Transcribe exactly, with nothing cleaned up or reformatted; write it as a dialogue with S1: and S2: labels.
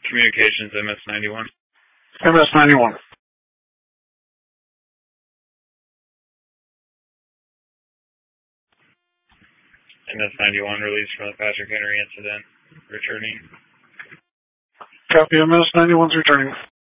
S1: Communications, M S ninety-one.
S2: M S ninety-one.
S1: M S ninety-one, released from the Patrick Henry incident. Returning.
S2: Copy, M S ninety-one's returning.